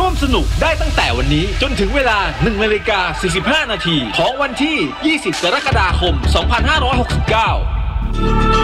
วมสนุกได้ตั้งแต่วันนี้จนถึงเวลา 1:45 นาทีของวันที่ 20 กรกฎาคม 2569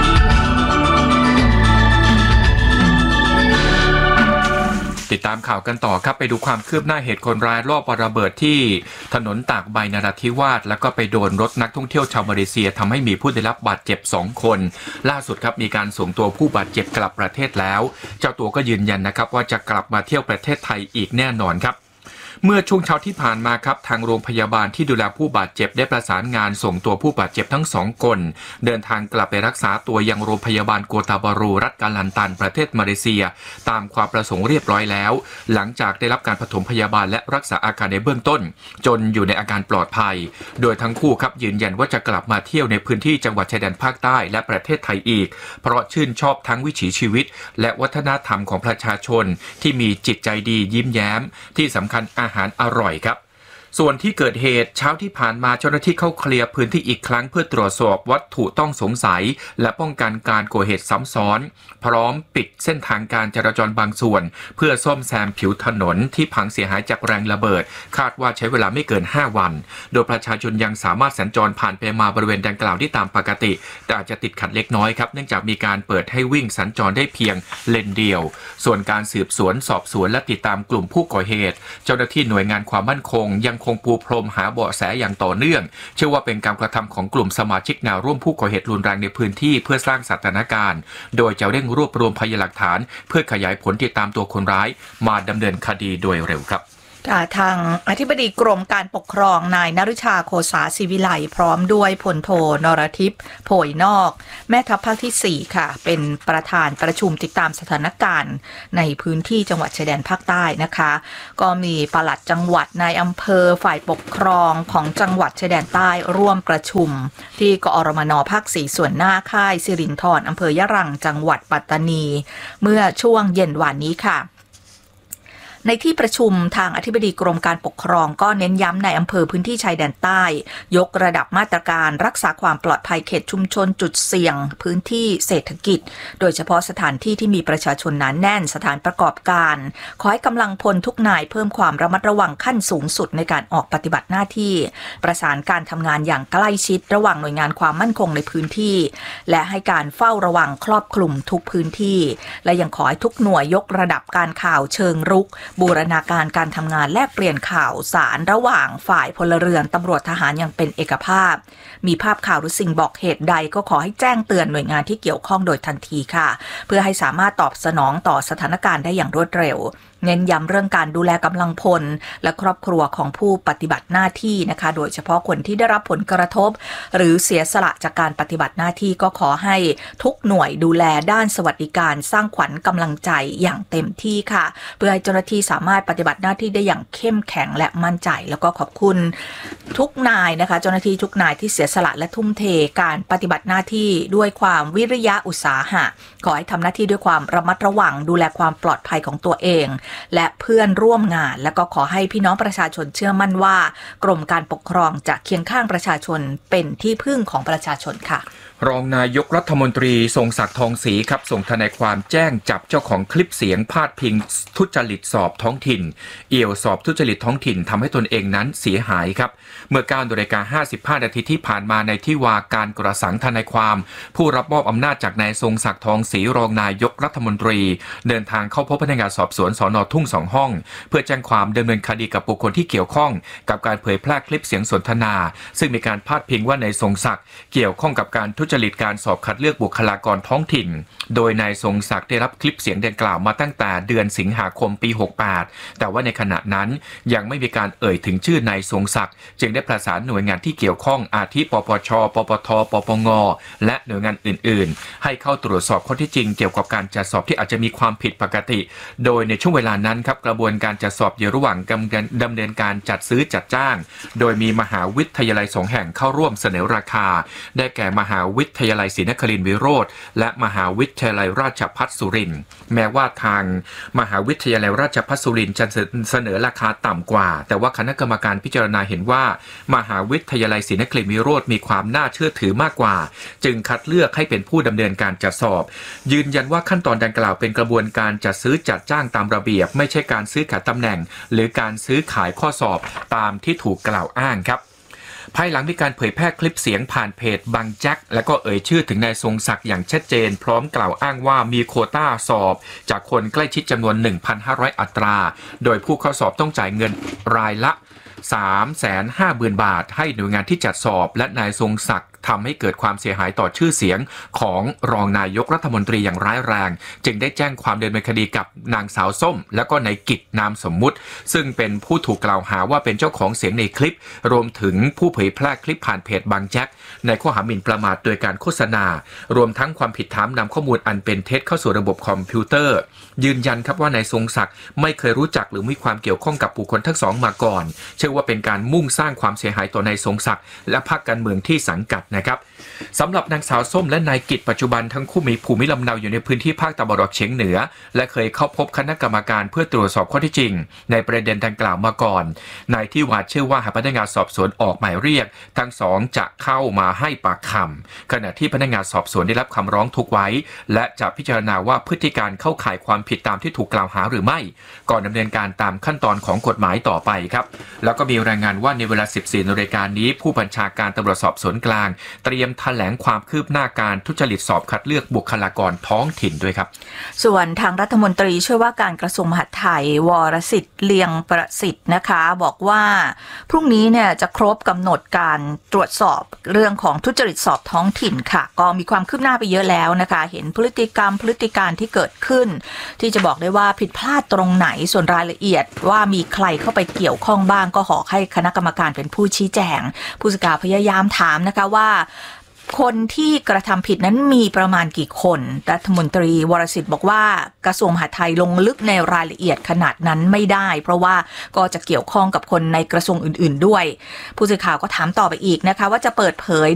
ติดตามข่าวกันต่อครับไปดูความคืบหน้าเหตุคนร้ายลอบวางระเบิดที่ถนนตากใบนราธิวาสแล้วก็ไปโดนรถนักท่องเที่ยวชาวมาเลเซียทำให้มีผู้ได้รับบาดเจ็บ2คนล่าสุดครับมีการส่งตัวผู้บาดเจ็บกลับประเทศแล้วเจ้าตัวก็ยืนยันนะครับว่าจะกลับมาเที่ยวประเทศไทยอีกแน่นอนครับเมื่อช่วงเช้าที่ผ่านมาครับทางโรงพยาบาลที่ดูแลผู้บาดเจ็บได้ประสานงานส่งตัวผู้บาดเจ็บทั้ง2คนเดินทางกลับไปรักษาตัวยังโรงพยาบาลโกตาบารูรัฐกาลันตันประเทศมาเลเซียตามความประสงค์เรียบร้อยแล้วหลังจากได้รับการปฐมพยาบาลและรักษาอาการในเบื้องต้นจนอยู่ในอาการปลอดภัยโดยทั้งคู่ครับยืนยันว่าจะกลับมาเที่ยวในพื้นที่จังหวัดชายแดนภาคใต้และประเทศไทยอีกเพราะชื่นชอบทั้งวิถีชีวิตและวัฒนธรรมของประชาชนที่มีจิตใจดียิ้มแย้มที่สำคัญอาหารอร่อยครับส่วนที่เกิดเหตุเช้าที่ผ่านมาเจ้าหน้าที่เข้าเคลียร์พื้นที่อีกครั้งเพื่อตรวจสอบวัตถุต้องสงสัยและป้องกันการก่อเหตุซ้ำซ้อนพร้อมปิดเส้นทางการจราจรบางส่วนเพื่อซ่อมแซมผิวถนนที่พังเสียหายจากแรงระเบิดคาดว่าใช้เวลาไม่เกิน5วันโดยประชาชนยังสามารถสัญจรผ่านไปมาบริเวณดังกล่าวได้ตามปกติแต่อาจจะติดขัดเล็กน้อยครับเนื่องจากมีการเปิดให้วิ่งสัญจรได้เพียงเลนเดียวส่วนการสืบสวนสอบสวนและติดตามกลุ่มผู้ก่อเหตุเจ้าหน้าที่หน่วยงานความมั่นคงยังคงปูพรมหาเบาะแสอย่างต่อเนื่องเชื่อว่าเป็นการกระทำของกลุ่มสมาชิกแนวร่วมผู้ก่อเหตุรุนแรงในพื้นที่เพื่อสร้างสถานการณ์โดยจะเร่งรวบรวมพยานหลักฐานเพื่อขยายผลติดตามตัวคนร้ายมาดำเนินคดีโดยเร็วครับทางอธิบดีกรมการปกครองนายณฤชาโคสาศิวิไลพร้อมด้วยพลโทนรทิพย์โผยนอกแม่ทัพภาคที่4ค่ะเป็นประธานประชุมติดตามสถานการณ์ในพื้นที่จังหวัดชายแดนภาคใต้นะคะก็มีปลัดจังหวัดนายอำเภอฝ่ายปกครองของจังหวัดชายแดนใต้ร่วมประชุมที่กอรมนภาค4ส่วนหน้าค่ายสิรินธรอำเภอยะรังจังหวัดปัตตานีเมื่อช่วงเย็นวันนี้ค่ะในที่ประชุมทางอธิบดีกรมการปกครองก็เน้นย้ำในอำเภอพื้นที่ชายแดนใต้ยกระดับมาตรการรักษาความปลอดภัยเขตชุมชนจุดเสี่ยงพื้นที่เศรษฐกิจโดยเฉพาะสถานที่ที่มีประชาชนหนาแน่นสถานประกอบการขอให้กำลังพลทุกนายเพิ่มความระมัดระวังขั้นสูงสุดในการออกปฏิบัติหน้าที่ประสานการทำงานอย่างใกล้ชิดระหว่างหน่วยงานความมั่นคงในพื้นที่และให้การเฝ้าระวังครอบคลุมทุกพื้นที่และยังขอให้ทุกหน่วยยกระดับการข่าวเชิงรุกบูรณาการการทำงานแลกเปลี่ยนข่าวสารระหว่างฝ่ายพลเรือนตำรวจทหารอย่างเป็นเอกภาพมีภาพข่าวหรือสิ่งบอกเหตุใดก็ขอให้แจ้งเตือนหน่วยงานที่เกี่ยวข้องโดยทันทีค่ะเพื่อให้สามารถตอบสนองต่อสถานการณ์ได้อย่างรวดเร็วเน้นย้ำเรื่องการดูแลกำลังพลและครอบครัวของผู้ปฏิบัติหน้าที่นะคะโดยเฉพาะคนที่ได้รับผลกระทบหรือเสียสละจากการปฏิบัติหน้าที่ก็ขอให้ทุกหน่วยดูแลด้านสวัสดิการสร้างขวัญกำลังใจอย่างเต็มที่ค่ะเพื่อให้เจ้าหน้าที่สามารถปฏิบัติหน้าที่ได้อย่างเข้มแข็งและมั่นใจแล้วก็ขอบคุณทุกนายนะคะเจ้าหน้าที่ทุกนายที่เสียสละและทุ่มเทการปฏิบัติหน้าที่ด้วยความวิริยะอุตสาหะขอให้ทำหน้าที่ด้วยความระมัดระวังดูแลความปลอดภัยของตัวเองและเพื่อนร่วมงานและก็ขอให้พี่น้องประชาชนเชื่อมั่นว่ากรมการปกครองจะเคียงข้างประชาชนเป็นที่พึ่งของประชาชนค่ะรองนายกรัฐมนตรีทรงศักดิ์ทองศรีครับส่งทนายความแจ้งจับเจ้าของคลิปเสียงพาดพิงทุจริตสอบท้องถิ่นเอี่ยวสอบทุจริตท้องถิ่นทำให้ตนเองนั้นเสียหายครับเมื่อ 9:55 นาทีที่ผ่านมาในที่ว่าการกระสังทนายความผู้รับมอบอำนาจจากนายทรงศักดิ์ทองศรีรองนายกรัฐมนตรีเดินทางเข้าพบพนักงานสอบสวนสน.ทุ่ง2 ห้องเพื่อแจ้งความดำเนินคดีกับบุคคลที่เกี่ยวข้องกับการเผยแพร่คลิปเสียงสนทนาซึ่งมีการพาดพิงว่านายทรงศักดิ์เกี่ยวข้องกับการทุจริตการสอบคัดเลือกบุคลากรท้องถิ่นโดยนายทรงศักดิ์ได้รับคลิปเสียงดังกล่าวมาตั้งแต่เดือนสิงหาคมปี 68แต่ว่าในขณะนั้นยังไม่มีการเอ่ยถึงชื่อนายทรงศักดิ์จึงได้ประสานหน่วยงานที่เกี่ยวข้องอาทิปปชปปทปปงและหน่วยงานอื่นๆให้เข้าตรวจสอบข้อเท็จจริงเกี่ยวกับการจัดสอบที่อาจจะมีความผิดปกติโดยในช่วงเวลานั้นครับกระบวนการจัดสอบอยู่ระหว่างดำเนินการจัดซื้อจัดจ้างโดยมีมหาวิทยาลัย2 แห่งเข้าร่วมเสนอราคาได้แก่มหาวิทยาลัยศรีนครินทรวิโรธและมหาวิทยาลัยราชภัฏสุรินทร์แม้ว่าทางมหาวิทยาลัยราชภัฏสุรินทร์จะเสนอราคาต่ำกว่าแต่ว่าคณะกรรมการพิจารณาเห็นว่ามหาวิทยาลัยศรีนครินทรวิโรธมีความน่าเชื่อถือมากกว่าจึงคัดเลือกให้เป็นผู้ดำเนินการจัดสอบยืนยันว่าขั้นตอนดังกล่าวเป็นกระบวนการจัดซื้อจัดจ้างตามระเบียบไม่ใช่การซื้อขายตำแหน่งหรือการซื้อขายข้อสอบตามที่ถูกกล่าวอ้างครับภายหลังมีการเผยแพร่คลิปเสียงผ่านเพจบังแจ็คและก็เอ่ยชื่อถึงนายทรงศักดิ์อย่างชัดเจนพร้อมกล่าวอ้างว่ามีโควต้าสอบจากคนใกล้ชิดจำนวน 1,500 อัตราโดยผู้เข้าสอบต้องจ่ายเงินรายละ 350,000 บาทให้หน่วยงานที่จัดสอบและนายทรงศักดิ์ทำให้เกิดความเสียหายต่อชื่อเสียงของรองนายกรัฐมนตรีอย่างร้ายแรงจึงได้แจ้งความดำเนินคดีกับนางสาวส้มและก็นายกิจนามสมมุติซึ่งเป็นผู้ถูกกล่าวหาว่าเป็นเจ้าของเสียงในคลิปรวมถึงผู้เผยแพร่คลิปผ่านเพจบางแจ็คในข้อหาหมิ่นประมาทโดยการโฆษณารวมทั้งความผิดฐานนำข้อมูลอันเป็นเท็จเข้าสู่ระบบคอมพิวเตอร์ยืนยันครับว่านายทรงศักดิ์ไม่เคยรู้จักหรือมีความเกี่ยวข้องกับบุคคลทั้งสองมาก่อนเชื่อว่าเป็นการมุ่งสร้างความเสียหายต่อนายทรงศักดิ์และพรรคการเมืองที่สังกัดนะครับสำหรับนางสาวส้มและนายกิจปัจจุบันทั้งคู่มีภูมิลำเนาอยู่ในพื้นที่ภาคตะวันออกเฉียงเหนือและเคยเข้าพบคณะกรรมการเพื่อตรวจสอบข้อเท็จจริงในประเด็นดังกล่าวมาก่อนนายที่วาดเชื่อว่าหากพนักงานสอบสวนออกหมายเรียกทั้งสองจะเข้ามาให้ปากคำขณะที่พนักงานสอบสวนได้รับคำร้องทุกไว้และจะพิจารณาว่าพฤติการเข้าข่ายความผิดตามที่ถูกกล่าวหาหรือไม่ก่อนดำเนินการตามขั้นตอนของกฎหมายต่อไปครับแล้วก็มีรายงานว่าในเวลา 14 นาฬิกานี้ผู้บัญชาการตำรวจสอบสวนกลางเตรียมแถลงความคืบหน้าการทุจริตสอบคัดเลือกบุคลากรท้องถิ่นด้วยครับส่วนทางรัฐมนตรีช่วยว่าการกระทรวงมหาดไทยวรสิทธิ์เลียงประสิทธิ์นะคะบอกว่าพรุ่งนี้เนี่ยจะครบกำหนดการตรวจสอบเรื่องของทุจริตสอบท้องถิ่นค่ะก็มีความคืบหน้าไปเยอะแล้วนะคะเห็นพฤติการที่เกิดขึ้นที่จะบอกได้ว่าผิดพลาดตรงไหนส่วนรายละเอียดว่ามีใครเข้าไปเกี่ยวข้องบ้างก็ขอให้คณะกรรมการเป็นผู้ชี้แจงผู้สื่อข่าวพยายามถามนะคะว่าคนที่กระทำผิดนั้นมีประมาณกี่คนรัฐมนตรีวรสิทธิ์บอกว่ากระทรวงมหาดไทยลงลึกในรายละเอียดขนาดนั้นไม่ได้เพราะว่าก็จะเกี่ยวข้องกับคนในกระทรวงอื่นๆด้วยผู้สื่อข่าวก็ถามต่อไปอีกนะคะว่าจะเปิดเผย